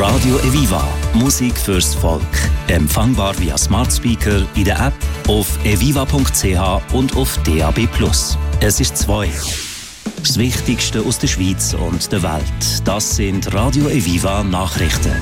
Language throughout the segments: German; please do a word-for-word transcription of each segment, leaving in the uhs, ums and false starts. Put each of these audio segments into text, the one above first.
Radio Eviva. Musik fürs Volk. Empfangbar via Smart Speaker, in der App, auf eviva punkt c h und auf D A B plus. Es ist zwei. Das Wichtigste aus der Schweiz und der Welt. Das sind Radio Eviva Nachrichten.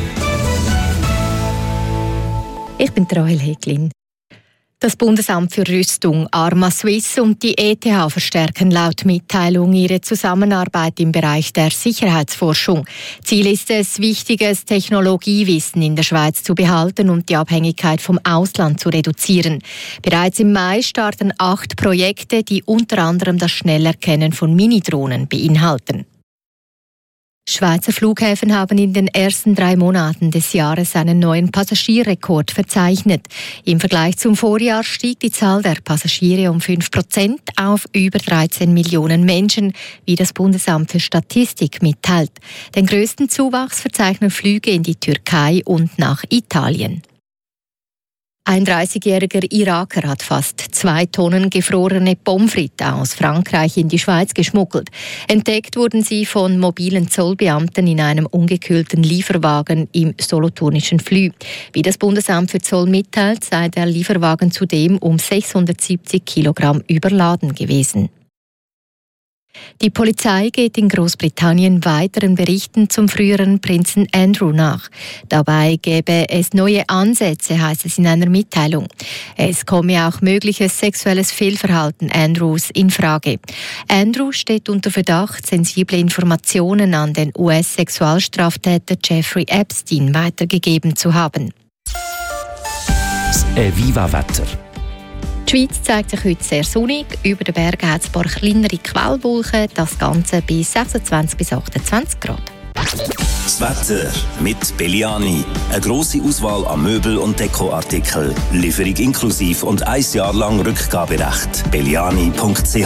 Ich bin Rahel Heglin. Das Bundesamt für Rüstung, Arma Suisse und die E T H verstärken laut Mitteilung ihre Zusammenarbeit im Bereich der Sicherheitsforschung. Ziel ist es, wichtiges Technologiewissen in der Schweiz zu behalten und die Abhängigkeit vom Ausland zu reduzieren. Bereits im Mai starten acht Projekte, die unter anderem das Schnellerkennen von Minidrohnen beinhalten. Schweizer Flughäfen haben in den ersten drei Monaten des Jahres einen neuen Passagierrekord verzeichnet. Im Vergleich zum Vorjahr stieg die Zahl der Passagiere um fünf Prozent auf über dreizehn Millionen Menschen, wie das Bundesamt für Statistik mitteilt. Den größten Zuwachs verzeichnen Flüge in die Türkei und nach Italien. Ein dreißigjähriger Iraker hat fast zwei Tonnen gefrorene Pommes frites aus Frankreich in die Schweiz geschmuggelt. Entdeckt wurden sie von mobilen Zollbeamten in einem ungekühlten Lieferwagen im solothurnischen Flü. Wie das Bundesamt für Zoll mitteilt, sei der Lieferwagen zudem um sechshundertsiebzig Kilogramm überladen gewesen. Die Polizei geht in Großbritannien weiteren Berichten zum früheren Prinzen Andrew nach. Dabei gäbe es neue Ansätze, heißt es in einer Mitteilung. Es komme auch mögliches sexuelles Fehlverhalten Andrews in Frage. Andrew steht unter Verdacht, sensible Informationen an den U S-Sexualstraftäter Jeffrey Epstein weitergegeben zu haben. Das Eviva-Wetter. Die Schweiz zeigt sich heute sehr sonnig. Über den Bergen hat es ein paar kleinere Quellwolken. Das Ganze bei sechsundzwanzig bis achtundzwanzig Grad. Das Wetter mit Belliani. Eine grosse Auswahl an Möbel- und Dekoartikeln. Lieferung inklusive und ein Jahr lang Rückgaberecht. belliani punkt c